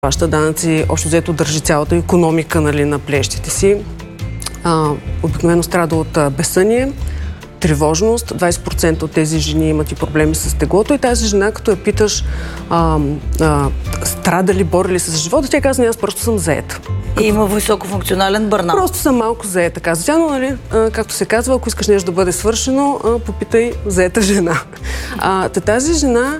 плаща данъци, общо взето държи цялата икономика, нали, на плещите си. Обикновено страда от безсъние, тревожност. 20% от тези жени имат и проблеми с теглото. И тази жена, като я питаш страда ли, бори ли се за живота, тя казва: аз просто съм заета. И има високофункционален бърнаут. Просто съм малко заета, казва тя, но, нали, както се казва, ако искаш нещо да бъде свършено, попитай заета жена. Тази жена,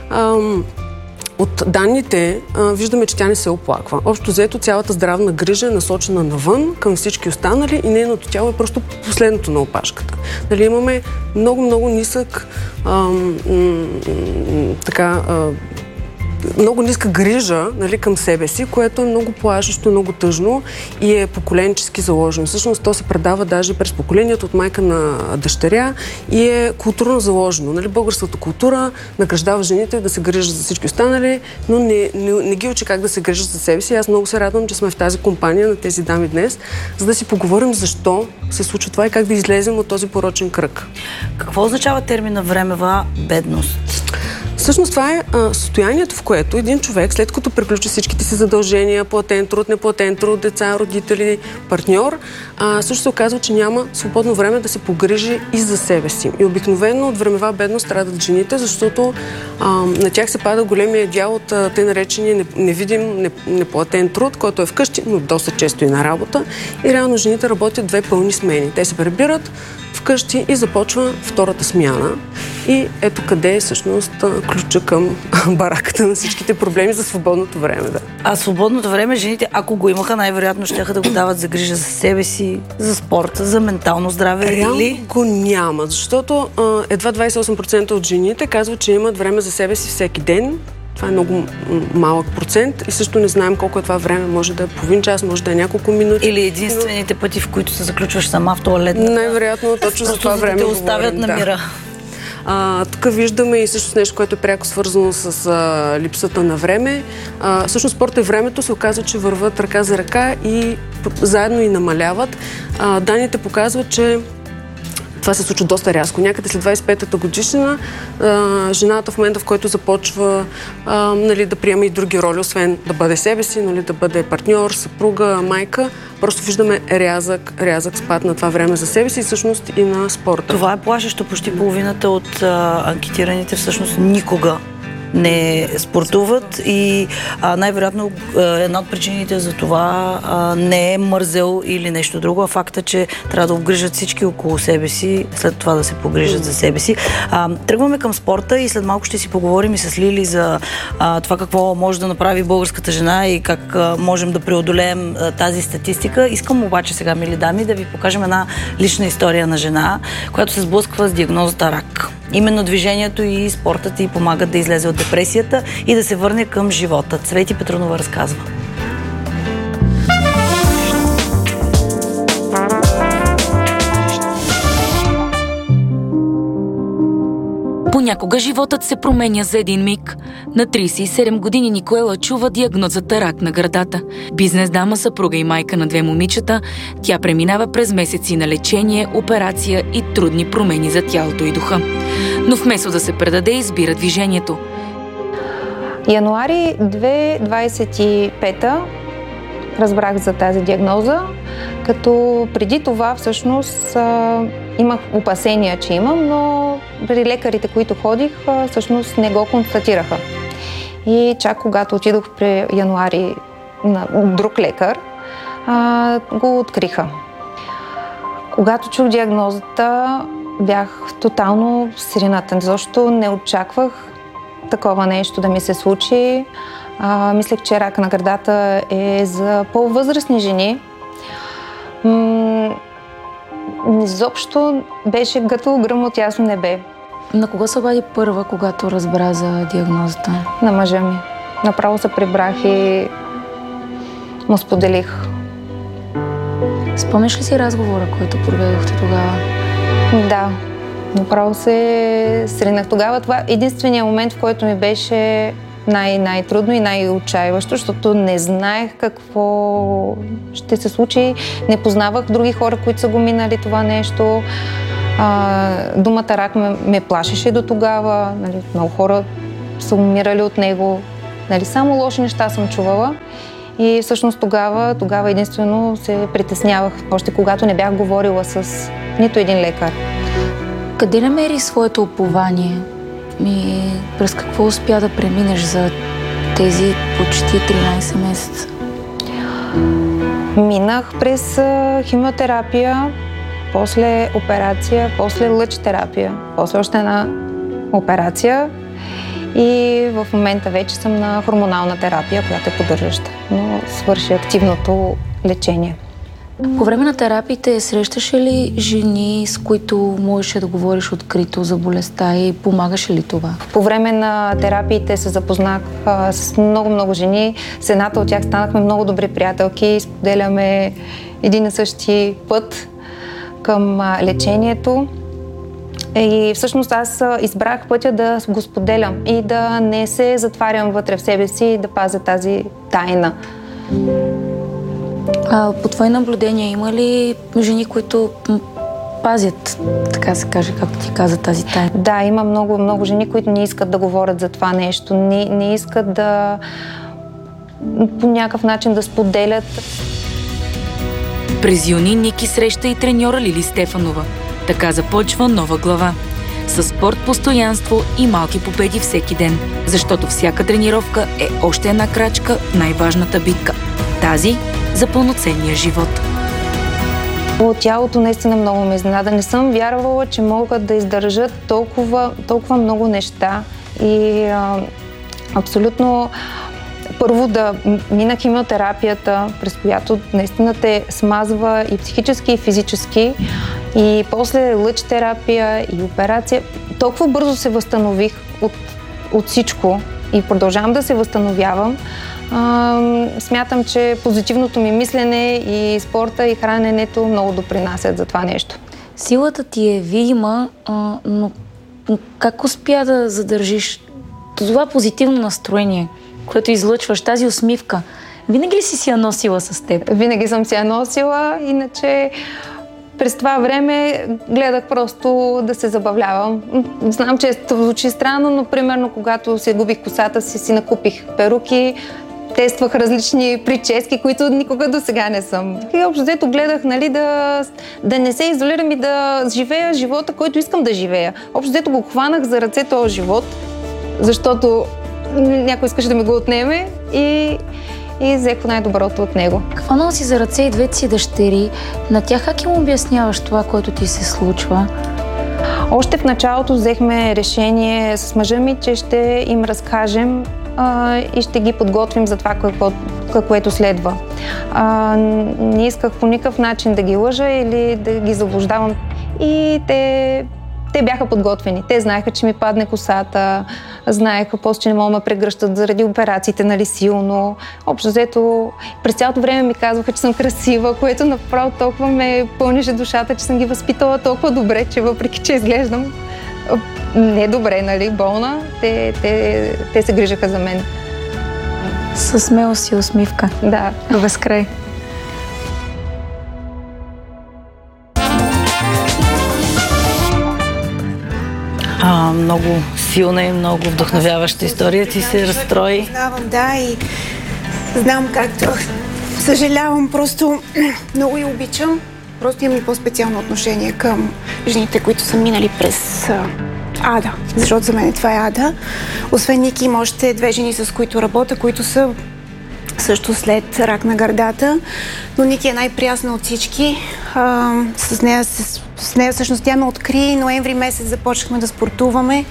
от данните виждаме, че тя не се оплаква. Общо взето цялата здравна грижа е насочена навън, към всички останали, и нейното тяло е просто последното на опашката. Нали, имаме много нисък много ниска грижа, нали, към себе си, което е много плашещо, много тъжно и е поколенчески заложено. Всъщност то се предава даже през поколението от майка на дъщеря и е културно заложено. Нали, българската култура награждава жените да се грижат за всички останали, но не ги учи как да се грижат за себе си. Аз много се радвам, че сме в тази компания на тези дами днес, за да си поговорим защо се случва това и как да излезем от този порочен кръг. Какво означава термина времева бедност? Всъщност това е състоянието, в което един човек, след като приключи всичките си задължения, платен труд, неплатен труд, деца, родители, партньор, също се оказва, че няма свободно време да се погрижи и за себе си. И обикновено от времева бедност страдат жените, защото на тях се пада големия дял от тъй наречения невидим, неплатен труд, който е вкъщи, но доста често и на работа. И реално жените работят 2 пълни смени. Те се прибират вкъщи и започва втората смяна. И ето къде е всъщност ключа към бараката на всичките проблеми за свободното време. Да. А свободното време жените, ако го имаха, най-вероятно щяха да го дават за грижа за себе си, за спорта, за ментално здраве. Реално го няма, защото едва 28% от жените казват, че имат време за себе си всеки ден. Това е много малък процент и също не знаем колко е това време. Може да е половин час, може да е няколко минути. Или единствените пъти, в които се заключваш сама в тоалет. Най-вероятно точно за това време те оставят на мира. Тук виждаме и също нещо, което е пряко свързано с липсата на време. Всъщност спорта и времето се оказва, че върват ръка за ръка и заедно и намаляват. Данните показват, че това се случва доста рязко. Някъде след 25-та годишнина жената в момента, в който започва нали, да приема и други роли, освен да бъде себе си, нали, да бъде партньор, съпруга, майка, просто виждаме рязък спад на това време за себе си и всъщност и на спорта. Това е плашещо. Почти половината от анкетираните всъщност никога не спортуват и най-вероятно една от причините за това не е мързел или нещо друго, а факта, че трябва да обгрижат всички около себе си, след това да се погрижат за себе си. Тръгваме към спорта и след малко ще си поговорим и с Лили за това какво може да направи българската жена и как можем да преодолеем тази статистика. Искам обаче сега, мили дами, да ви покажем една лична история на жена, която се сблъсква с диагнозата рак. Именно движението и спортът ѝ помагат да излезе от депресията и да се върне към живота. Цвети Петрунова разказва. Понякога животът се променя за един миг. На 37 години Никоела чува диагнозата рак на гърдата. Бизнес дама, съпруга и майка на 2 момичета, тя преминава през месеци на лечение, операция и трудни промени за тялото и духа. Но вместо да се предаде, избира движението. Януари 2025 разбрах за тази диагноза, като преди това всъщност имах опасения, че имам, но при лекарите, които ходих, всъщност не го констатираха. И чак когато отидох при януари на друг лекар, го откриха. Когато чух диагнозата, бях тотално срината, защото не очаквах такова нещо да ми се случи. Мислех, че рак на гърдата е за по-възрастни жени. Изобщо беше като гръм от ясно небе. На кого се обади първа, когато разбра за диагнозата? На мъжа ми. Направо се прибрах и му споделих. Спомняш ли си разговора, който проведохте тогава? Да, направо се сринах. Тогава това е единственият момент, в който ми беше най-трудно и най-отчаиващо, защото не знаех какво ще се случи. Не познавах други хора, които са го минали това нещо. Думата рак ме плашеше до тогава. Нали, много хора са умирали от него. Нали, само лоши неща съм чувала. И всъщност тогава единствено се притеснявах, още когато не бях говорила с нито един лекар. Къде намери своето упование и през какво успя да преминеш за тези почти 13 месеца? Минах през химиотерапия, после операция, после лъчтерапия, после още една операция и в момента вече съм на хормонална терапия, която е поддържаща, но свърши активното лечение. По време на терапиите срещаше ли жени, с които можеше да говориш открито за болестта и помагаше ли това? По време на терапиите се запознах с много жени. С едната от тях станахме много добри приятелки, споделяме един и същи път към лечението. И всъщност аз избрах пътя да го споделям и да не се затварям вътре в себе си и да пазя тази тайна. По твои наблюдения има ли жени, които пазят, така се каже, както ти каза, тази тайна? Да, има много жени, които не искат да говорят за това нещо, не искат да по някакъв начин да споделят. През юни Ники среща и треньора Лили Стефанова. Така започва нова глава. Със спорт, постоянство и малки победи всеки ден. Защото всяка тренировка е още една крачка в най-важната битка. Тази за пълноценния живот. Тялото наистина много ме изненада. Не съм вярвала, че могат да издържат толкова много неща. И абсолютно първо да мина химиотерапията, през която наистина те смазва и психически, и физически. И после лъчтерапия и операция. Толкова бързо се възстанових от всичко и продължавам да се възстановявам. Смятам, че позитивното ми мислене и спорта и храненето много допринасят за това нещо. Силата ти е видима, но как успя да задържиш това позитивно настроение, което излъчваш, тази усмивка? Винаги ли си я носила с теб? Винаги съм си я носила, иначе през това време гледах просто да се забавлявам. Знам, че звучи странно, но примерно когато се губих косата си накупих перуки, тествах различни прически, които никога до сега не съм. И общо взето гледах, нали, да не се изолирам и да живея живота, който искам да живея. Общо взето го хванах за ръце този живот, защото някой искаше да ми го отнеме и взех най-доброто от него. Хванал си за ръце и двете си дъщери. На тях как им обясняваш това, което ти се случва? Още в началото взехме решение с мъжа ми, че ще им разкажем и ще ги подготвим за това, което следва. Не исках по никакъв начин да ги лъжа или да ги заблуждавам. И те бяха подготвени. Те знаеха, че ми падне косата, знаеха после, че не могат да ме прегръщат заради операциите, нали, силно. Общо взето, през цялото време ми казваха, че съм красива, което направо толкова ме пълнише душата, че съм ги възпитала толкова добре, че въпреки, че изглеждам не добре, нали, болна, те се грижаха за мен. Със смелост и усмивка. Да. До безкрай. Много силна и много вдъхновяваща история. Ти се разстрои. Знавам, да, и знам както. Съжалявам, просто много я обичам. Просто имам и по-специално отношение към жените, които са минали през ада. Защото за мен това е ада. Освен Ники има още две жени, с които работя, които са също след рак на гърдата. Но Ники е най-приясна от всички. С нея всъщност тя ме откри. Ноември месец започнахме да спортуваме.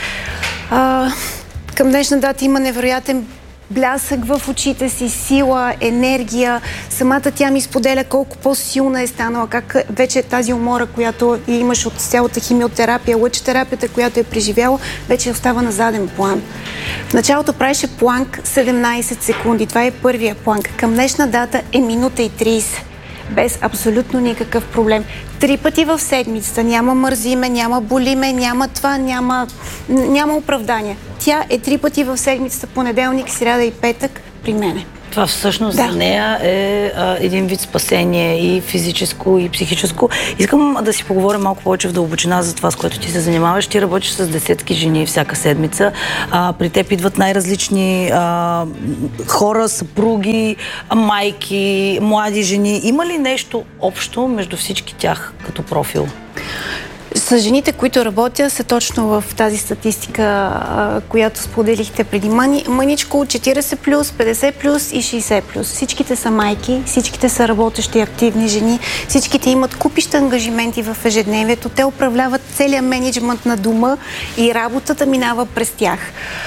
Към днешна дата има невероятен блясък в очите си, сила, енергия. Самата тя ми споделя колко по-силна е станала, как вече тази умора, която имаш от цялата химиотерапия, лъчтерапията, която е преживяла, вече остава на заден план. В началото правеше планк 17 секунди. Това е първия планк. Към днешна дата е минута и 30. Без абсолютно никакъв проблем. 3 пъти в седмицата. Няма мързиме, няма болиме, няма това, няма оправдание. Тя е 3 пъти в седмицата, понеделник, сряда и петък при мене. Това всъщност за нея е един вид спасение и физическо, и психическо. Искам да си поговорим малко повече в дълбочина за това, с което ти се занимаваш. Ти работиш с десетки жени всяка седмица. При теб идват най-различни хора, съпруги, майки, млади жени. Има ли нещо общо между всички тях като профил? С жените, които работя, са точно в тази статистика, която споделихте преди мъничко, 40+, 50+, и 60+. Всичките са майки, всичките са работещи активни жени, всичките имат купища ангажименти в ежедневието, те управляват целият мениджмънт на дома и работата минава през тях.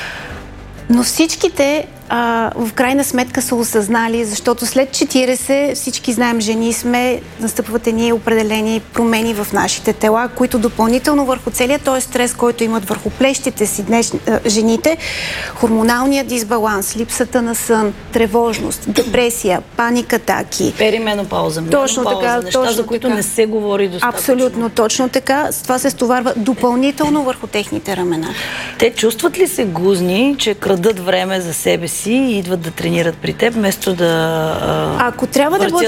Но всичките в крайна сметка са осъзнали, защото след 40 всички знаем, жени сме, настъпват едни определени промени в нашите тела, които допълнително върху целият този стрес, който имат върху плещите си жените, хормоналният дисбаланс, липсата на сън, тревожност, депресия, паник атаки. Перименопауза, точно така, неща, точно за които така. Не се говори достатъчно. Абсолютно, точно така. Това се стоварва допълнително върху техните ramена. Те чувстват ли се гузни, че крадат време за себе си и идват да тренират при теб, вместо да ако трябва да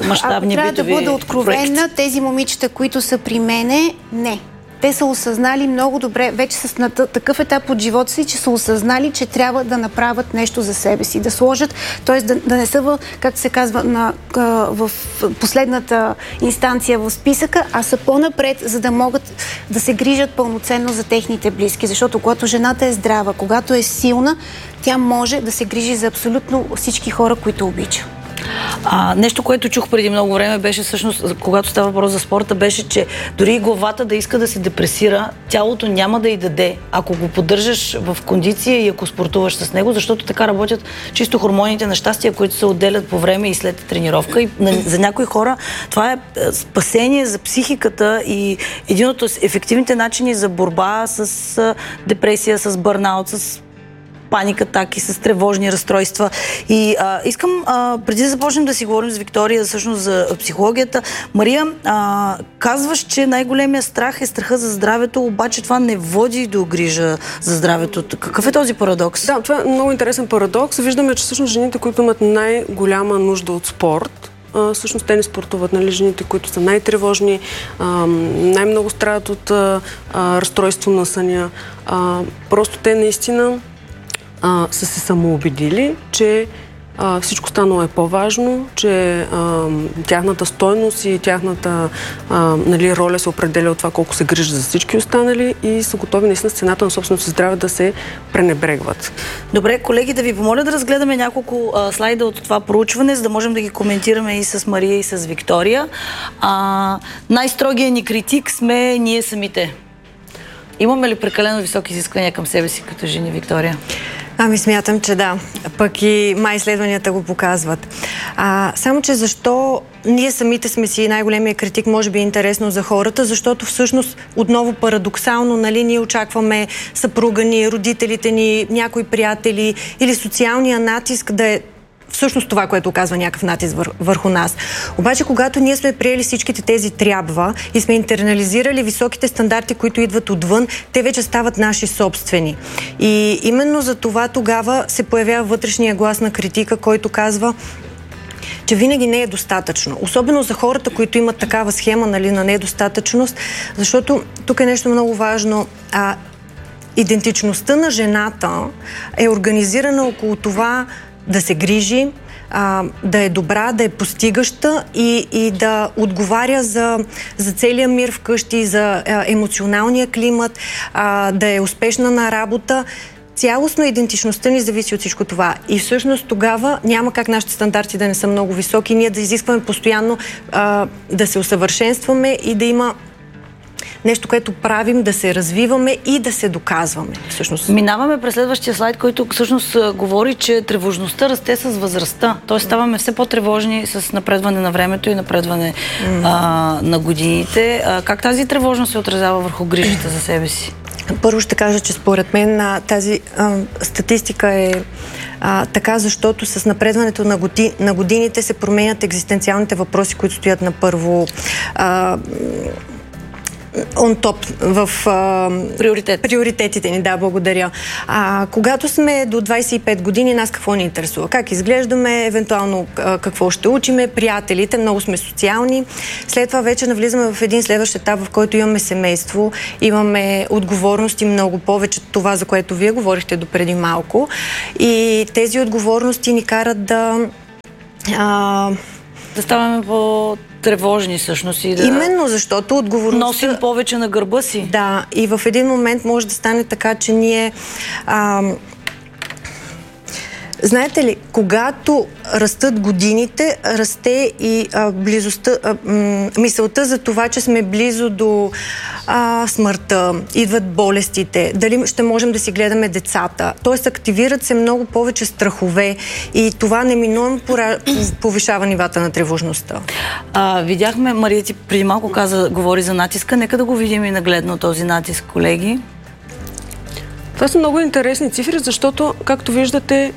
бъда откровенна, проекти? Тези момичета, които са при мене, не. Те са осъзнали много добре, вече с на такъв етап от живота си, че са осъзнали, че трябва да направят нещо за себе си, да сложат, т.е. да не са, както се казва, в последната инстанция в списъка, а са по-напред, за да могат да се грижат пълноценно за техните близки. Защото когато жената е здрава, когато е силна, тя може да се грижи за абсолютно всички хора, които обича. Нещо, което чух преди много време, беше всъщност, когато става въпрос за спорта, беше, че дори и главата да иска да се депресира, тялото няма да й даде, ако го поддържаш в кондиция и ако спортуваш с него, защото така работят чисто хормоните на щастие, които се отделят по време и след тренировка. И за някои хора това е спасение за психиката и един от ефективните начини за борба с депресия, с бърнаут, с паник атаки, с тревожни разстройства. И искам, преди да започнем да си говорим с Виктория, всъщност за психологията, Мария, казваш, че най-големия страх е страха за здравето, обаче това не води до грижа за здравето. Какъв е този парадокс? Да, това е много интересен парадокс. Виждаме, че всъщност жените, които имат най-голяма нужда от спорт, всъщност те не спортуват, нали, жените, които са най-тревожни, най-много страдат от разстройство на съня. Просто те наистина са се самоубедили, че всичко станало е по-важно, че тяхната стойност и тяхната роля се определя от това колко се грижат за всички останали и са готови наистина с цената на собственото си здраве да се пренебрегват. Добре, колеги, да ви помоля да разгледаме няколко слайда от това проучване, за да можем да ги коментираме и с Мария, и с Виктория. Най-строгият ни критик сме ние самите. Имаме ли прекалено високи изисквания към себе си като жени, Виктория? Смятам, че да. Пък и май изследванията го показват. Само, че защо ние самите сме си най-големия критик, може би е интересно за хората, защото всъщност отново парадоксално, нали, ние очакваме съпруга ни, родителите ни, някои приятели или социалния натиск да е всъщност това, което оказва някакъв натиск върху нас. Обаче, когато ние сме приели всичките тези трябва и сме интернализирали високите стандарти, които идват отвън, те вече стават наши собствени. И именно за това тогава се появява вътрешния глас на критика, който казва, че винаги не е достатъчно. Особено за хората, които имат такава схема, нали, на недостатъчност, защото тук е нещо много важно. Идентичността на жената е организирана около това да се грижи, да е добра, да е постигаща и да отговаря за целия мир вкъщи, за емоционалния климат, да е успешна на работа. Цялостно идентичността ни зависи от всичко това. И всъщност тогава няма как нашите стандарти да не са много високи. Ние да изискваме постоянно да се усъвършенстваме и да има нещо, което правим, да се развиваме и да се доказваме. Всъщност. Минаваме през следващия слайд, който всъщност говори, че тревожността расте с възрастта. Тоест ставаме все по-тревожни с напредване на времето и напредване на годините. Как тази тревожност се отразява върху грижата за себе си? Първо ще кажа, че според мен тази статистика е така, защото с напредването на годините се променят екзистенциалните въпроси, които стоят на on top в приоритетите ни. Да, благодаря. Когато сме до 25 години, нас какво ни интересува? Как изглеждаме, евентуално какво ще учиме, приятелите, много сме социални. След това вече навлизаме в един следващ етап, в който имаме семейство, имаме отговорности много повече, това, за което вие говорихте допреди малко. И тези отговорности ни карат да ставаме по-тревожни всъщност и да... Именно, защото отговорността... Носим повече на гърба си. Да, и в един момент може да стане така, че ние... Знаете ли, когато растат годините, расте и близостта, мисълта за това, че сме близо до смъртта, идват болестите, дали ще можем да си гледаме децата. Тоест, активират се много повече страхове и това неминуемо повишава нивата на тревожността. Видяхме, Мария ти преди малко говори за натиска. Нека да го видим и нагледно този натиск, колеги. Това са много интересни цифри, защото, както виждате,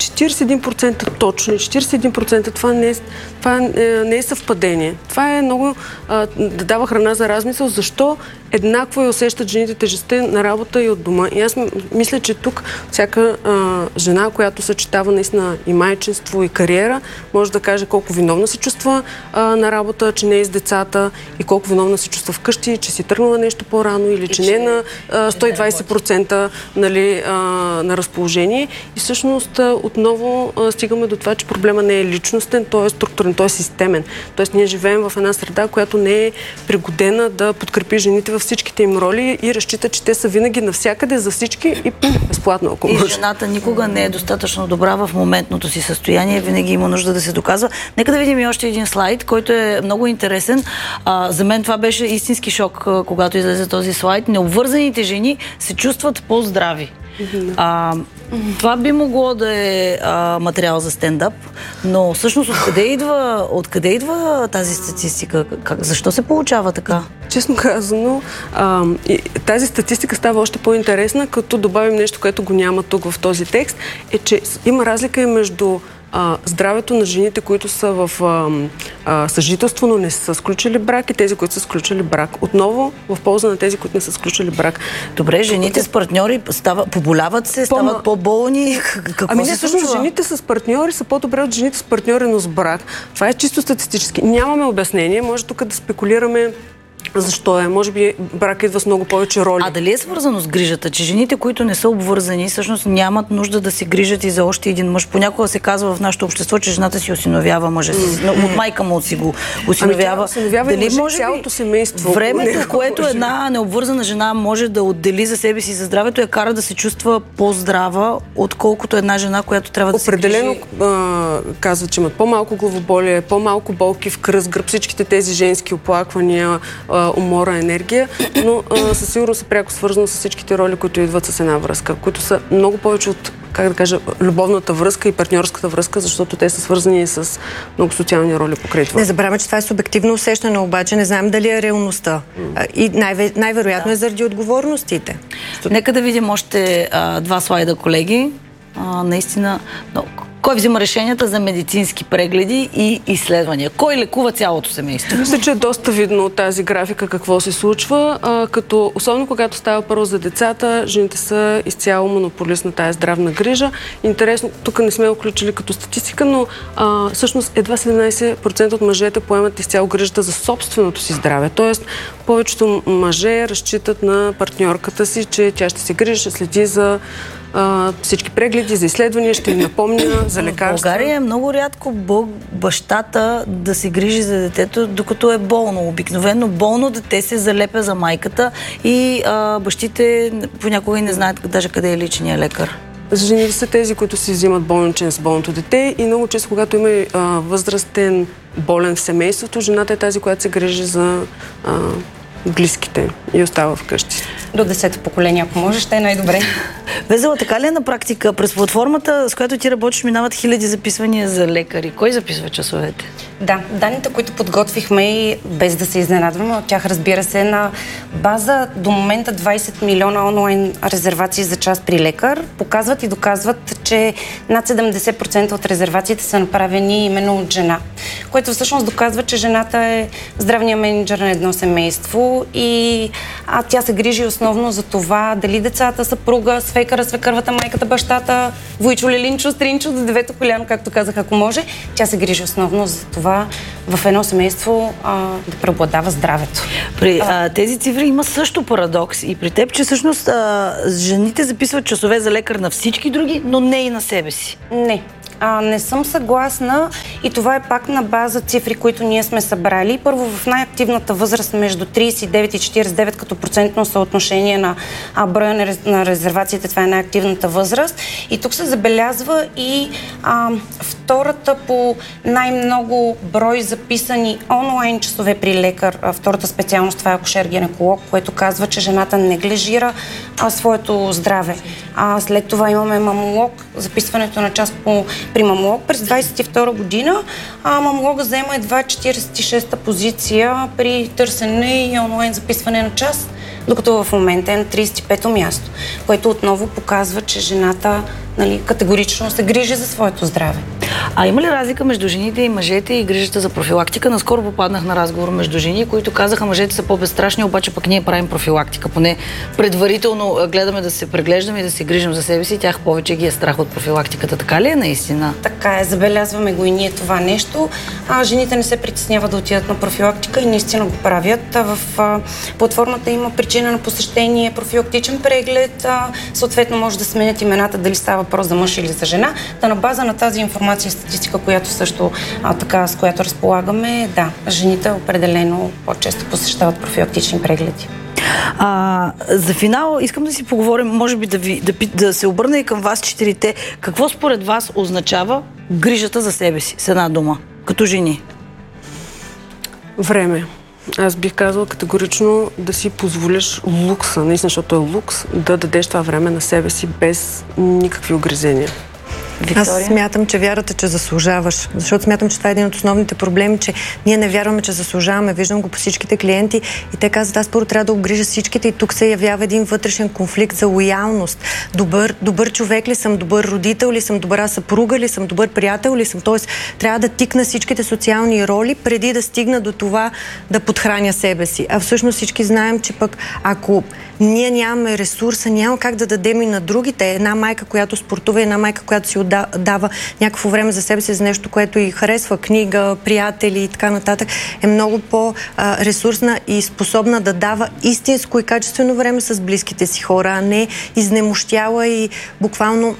41% точно, 41% това не е съвпадение. Това е много да дава храна за размисъл, защо еднакво и усещат жените тежестта на работа и от дома. И аз мисля, че тук всяка жена, която съчетава наистина и майчинство, и кариера, може да каже колко виновна се чувства на работа, че не е с децата, и колко виновна се чувства вкъщи, че си тръгнала нещо по-рано или че не е на 120% на разположение. И всъщност отново стигаме до това, че проблема не е личностен, той е структурен, той е системен. Тоест ние живеем в една среда, която не е пригодена да подкрепи жените във всичките им роли и разчита, че те са винаги навсякъде за всички и безплатно, ако може. И жената никога не е достатъчно добра в моментното си състояние, винаги има нужда да се доказва. Нека да видим и още един слайд, който е много интересен. За мен това беше истински шок, когато излезе този слайд. Необвързаните жени се чувстват по-здрави. Това би могло да е материал за стендъп, но всъщност откъде идва тази статистика? Защо се получава така? Честно казано, тази статистика става още по-интересна, като добавим нещо, което го няма тук в този текст, е, че има разлика и между здравето на жените, които са в съжителство, но не са сключили брак, и тези, които са сключили брак. Отново в полза на тези, които не са сключили брак. Добре, жените с партньори поболяват се, стават по-болни. Ами не, всъщност жените с партньори са по-добре от жените с партньори, но с брак. Това е чисто статистически. Нямаме обяснение, може тук да спекулираме защо е. Може би брак идва с много повече роли. А дали е свързано с грижата, че жените, които не са обвързани, всъщност нямат нужда да се грижат и за още един мъж? Понякога се казва в нашето общество, че жената си осиновява мъжа си. От майка му си го осиновява. Дали може цялото семейство? Времето, което една необвързана жена може да отдели за себе си за здравето, я кара да се чувства по-здрава, отколкото една жена, която трябва да се грижи. Определено казва, че имат по-малко главоболие, по-малко болки в кръст, гръб, всичките тези женски оплаквания, умора, енергия, но със сигурност е пряко свързано с всичките роли, които идват с една връзка, които са много повече от, как да кажа, любовната връзка и партньорската връзка, защото те са свързани с много социални роли покрай това. Не забравяме, че това е субективно усещане, обаче не знаем дали е реалността. И най-вероятно е заради отговорностите. Нека да видим още два слайда, колеги. Наистина, кой взима решенията за медицински прегледи и изследвания? Кой лекува цялото семейство? Мисля, че е доста видно от тази графика какво се случва, като особено когато става първо за децата, жените са изцяло монополист на тази здравна грижа. Интересно, тук не сме включили като статистика, но всъщност едва 17% от мъжете поемат изцяло грижата за собственото си здраве. Тоест, повечето мъже разчитат на партньорката си, че тя ще се грижи, ще следи за всички прегледи, за изследвания, ще им напомня за лекарства. В България е много рядко бащата да се грижи за детето, докато е болно. Обикновено болно дете се залепя за майката и бащите понякога и не знаят даже къде е личният лекар. Жените са тези, които си взимат болничен с болното дете и много често, когато има възрастен болен в семейството, жената е тази, която се грижи за близките и остава вкъщи. До 10-то поколение, ако може, ще е най-добре. Везела, така ли е на практика? През платформата, с която ти работиш, минават хиляди записвания за лекари. Кой записва часовете? Да, данните, които подготвихме и без да се изненадваме от тях, разбира се, на база до момента 20 милиона онлайн резервации за час при лекар, показват и доказват, че над 70% от резервациите са направени именно от жена. което всъщност доказва, че жената е здравният мениджър на едно семейство и тя се грижи основно за това дали децата, съпруга, свекъра, свекървата, майката, бащата, войчо, лелинчо, стринчо, до девето коляно, както казах, ако може. Тя се грижи основно за това в едно семейство да преобладава здравето. При тези цифри има също парадокс и при теб, че всъщност жените записват часове за лекар на всички други, но не и на себе си. Не. Не съм съгласна и това е пак на база цифри, които ние сме събрали. Първо, в най-активната възраст между 39 и 49 като процентно съотношение на броя на резервациите, това е най-активната възраст. И тук се забелязва и втората по най-много брой записани онлайн часове при лекар. Втората специалност, това е акушер-гинеколог, което казва, че жената неглижира своето здраве. След това имаме мамолог, записването на час при мамолог. През 22 година мамолога заема едва 46-та позиция при търсене и онлайн записване на час, докато в момента е на 35-то място, което отново показва, че жената категорично се грижи за своето здраве. Има ли разлика между жените и мъжете и грижата за профилактика? Наскоро попаднах на разговор между жени, които казаха, мъжете са по-безстрашни, обаче пък ние правим профилактика. Поне предварително гледаме да се преглеждаме и да се грижим за себе си. Тях повече ги е страх от профилактиката. Така ли е наистина? Така е. Забелязваме го и ние това нещо. Жените не се притесняват да отидат на профилактика и наистина го правят. В платформата има причина на посещение, профилактичен преглед. Съответно може да сменят имената, дали става въпрос за мъж или за жена. На база на тази информация и статистика, която също с която разполагаме, жените определено по-често посещават профилактични прегледи. За финал искам да си поговорим, може би да се обърна и към вас четирите. Какво според вас означава грижата за себе си с една дума, като жени? Време. Аз бих казала категорично да си позволиш лукса, наистина, защото е лукс, да дадеш това време на себе си без никакви огризения. Виктория? Аз смятам, че вярата, че заслужаваш. Защото смятам, че това е един от основните проблеми, че ние не вярваме, че заслужаваме. Виждам го по всичките клиенти и те казват, аз първо трябва да обгрижа всичките и тук се явява един вътрешен конфликт за лоялност. Добър човек ли съм, добър родител ли съм, добра съпруга ли съм, добър приятел ли съм. Тоест, трябва да тикна всичките социални роли, преди да стигна до това да подхраня себе си. А всъщност всички знаем, че пък ако ние нямаме ресурса, няма как да дадем и на другите. Една майка, която спортува, една майка, която си дава някакво време за себе си за нещо, което и харесва, книга, приятели и така нататък, е много по-ресурсна и способна да дава истинско и качествено време с близките си хора, а не изнемощяла и буквално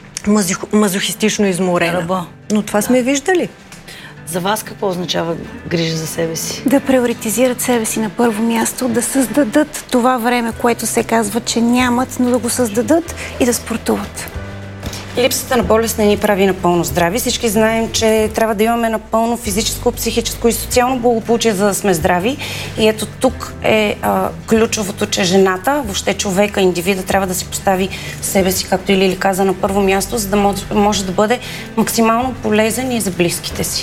мазохистично изморена. Но това сме виждали. За вас какво означава грижа за себе си? Да приоритизират себе си на първо място, да създадат това време, което се казва, че нямат, но да го създадат и да спортуват. Липсата на болест не ни прави напълно здрави. Всички знаем, че трябва да имаме напълно физическо, психическо и социално благополучие, за да сме здрави. И ето тук е ключовото, че жената, въобще човека, индивида, трябва да си постави себе си, както и Лили каза, на първо място, за да може да бъде максимално полезен и за близките си.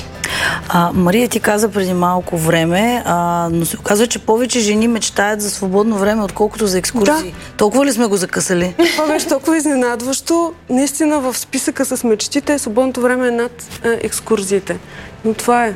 Мария, ти каза преди малко време, но се оказва, че повече жени мечтаят за свободно време, отколкото за екскурзии. Да. Толкова ли сме го закъсали? Това беше толкова изненадващо. Наистина в списъка с мечтите свободното време е над екскурзиите. Но това е.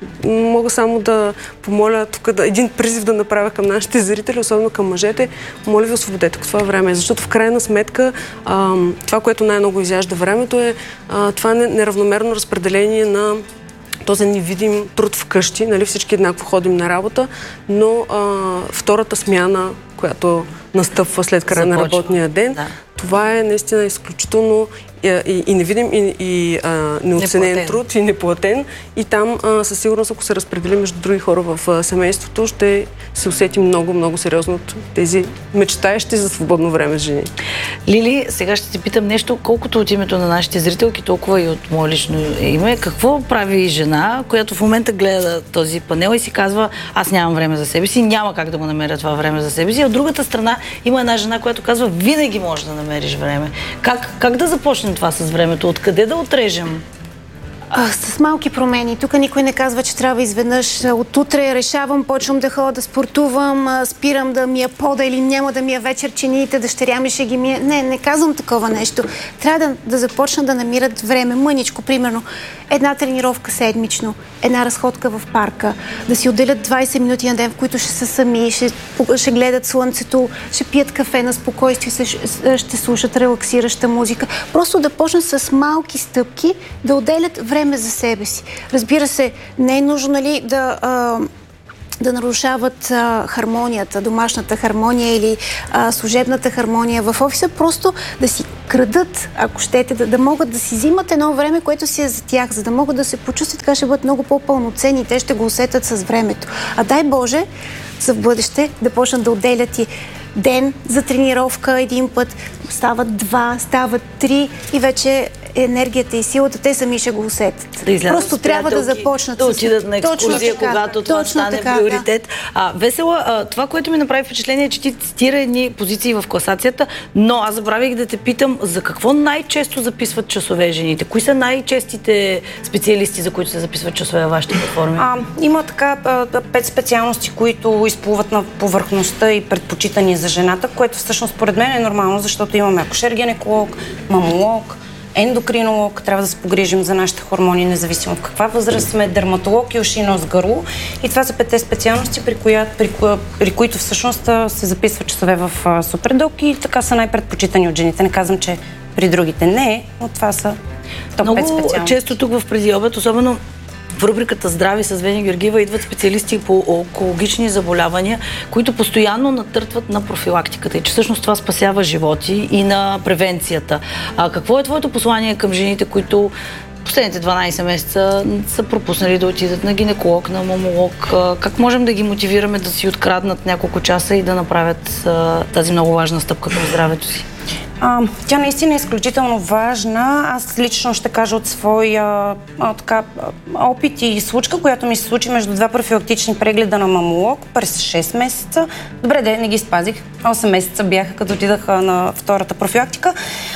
Мога само да помоля тук един призив да направя към нашите зрители, особено към мъжете. Моля ви, освободете това време, защото в крайна сметка това, което най-много изяжда времето е това неравномерно разпределение на този невидим труд вкъщи. Нали, всички еднакво ходим на работа, но втората смяна, която настъпва след края на работния ден, това е наистина изключително и невидим, и неоценен труд, и неплатен. И там със сигурност, ако се разпредели между други хора в семейството, ще се усети много, много сериозно от тези мечтаещи за свободно време жени. Лили, сега ще ти питам нещо, колкото от името на нашите зрителки, толкова и от мое лично име. Какво прави жена, която в момента гледа този панел и си казва, аз нямам време за себе си, няма как да го намеря това време за себе си. От другата страна има една жена, която казва, винаги можеш да намериш време. Как да започнем това с времето? Откъде да отрежем? С малки промени. Тук никой не казва, че трябва изведнъж от утре решавам, почвам да ходя да спортувам, спирам да ми я пода или няма да ми я вечер чиниите, дъщеря ми ще ги мие. Не казвам такова нещо. Трябва да започна да намират време, мъничко, примерно една тренировка седмично, една разходка в парка, да си отделят 20 минути на ден, в които ще са сами, ще гледат слънцето, ще пият кафе на спокойствие, ще слушат релаксираща музика. Просто да почнат с малки стъпки да отделят време за себе си. Разбира се, не е нужно, нали, да нарушават хармонията, домашната хармония или служебната хармония в офиса, просто да си крадат, ако щете, да могат да си взимат едно време, което си е за тях, за да могат да се почувстват, така ще бъдат много по-пълноценни, те ще го усетят с времето. А дай Боже, за в бъдеще да почнат да отделят и ден за тренировка един път, стават 2, стават 3 и вече енергията и силата, те сами ще го усетят. Да просто трябва да започнат. Да отидат на екскурзия, когато това стане приоритет. Весела, това, което ми направи впечатление е, че ти цитира едни позиции в класацията, но аз забравих да те питам за какво най-често записват часове жените? Кои са най-честите специалисти, за които се записват часове във вашите платформи? Има така 5 специалности, които изплуват на повърхността и предпочитани за жената, което всъщност според мен е нормално, защото имаме акушер-гинеколог, мамолог, ендокринолог, трябва да се погрижим за нашите хормони, независимо от каква възраст сме, дерматолог и уши, нос, гърло. И това са 5 специалности, при които всъщност се записват часове в Супердок и така са най-предпочитани от жените. Не казвам, че при другите не, но това са топ 5 специалности. Много често тук в Преди обед, особено в рубриката Здрави с Веня Георгиева, идват специалисти по онкологични заболявания, които постоянно натъртват на профилактиката и че всъщност това спасява животи и на превенцията. Какво е твоето послание към жените, които последните 12 месеца са пропуснали да отидат на гинеколог, на мамолог? Как можем да ги мотивираме да си откраднат няколко часа и да направят тази много важна стъпка към здравето си? Тя наистина е изключително важна. Аз лично ще кажа от своя опит и случка, която ми се случи между 2 профилактични прегледа на мамолог през 6 месеца. Добре, не ги спазих. 8 месеца бяха, като отидах на втората профилактика.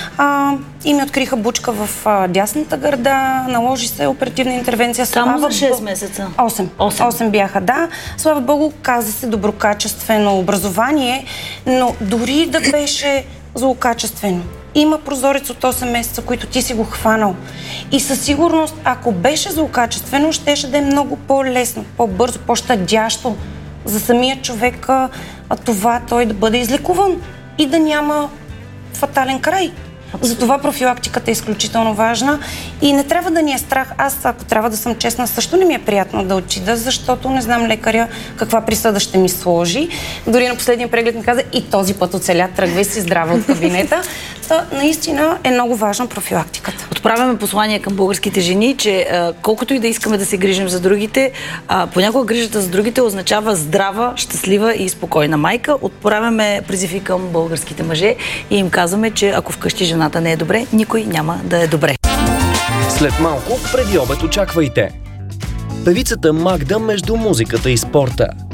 И ми откриха бучка в дясната гърда, наложи се оперативна интервенция. Само за 6 месеца? 8 бяха, да. Слава Богу, каза се доброкачествено образование, но дори да беше злокачествено, има прозорец от 8 месеца, които ти си го хванал. И със сигурност, ако беше злокачествено, щеше да е много по-лесно, по-бързо, по-щадящо за самия човек това той да бъде излекуван и да няма фатален край. Затова профилактиката е изключително важна и не трябва да ни е страх. Аз, ако трябва да съм честна, също не ми е приятно да отида, защото не знам лекаря каква присъда ще ми сложи. Дори на последния преглед ми каза, и този път оцеля, тръгвай си здрава от кабинета. Наистина е много важна профилактиката. Отправяме послание към българските жени, че колкото и да искаме да се грижим за другите, понякога грижата за другите означава здрава, щастлива и спокойна майка. Отправяме призиви към българските мъже и им казваме, че ако вкъщи жената не е добре, никой няма да е добре. След малко, преди обед очаквайте. Певицата Магда между музиката и спорта.